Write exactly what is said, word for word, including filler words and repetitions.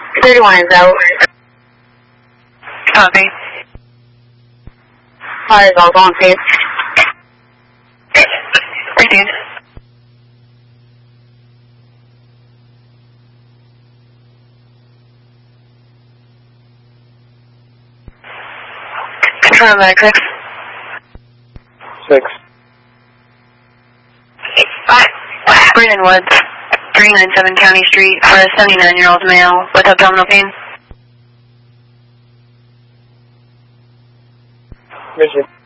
thirty-one is out. Copy. Fire is all on scene. Received. Control back six. Six. Brennan Woods, three ninety-seven County Street, for a seventy-nine-year-old male with abdominal pain. Mission.